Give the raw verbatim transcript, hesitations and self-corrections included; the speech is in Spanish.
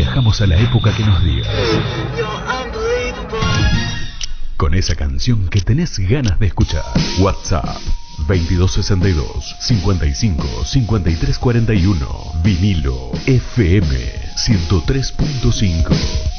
viajamos a la época que nos digas. Con esa canción que tenés ganas de escuchar. WhatsApp veintidós sesenta y dos, cincuenta y cinco, cincuenta y tres cuarenta y uno. Vinilo F M ciento tres punto cinco.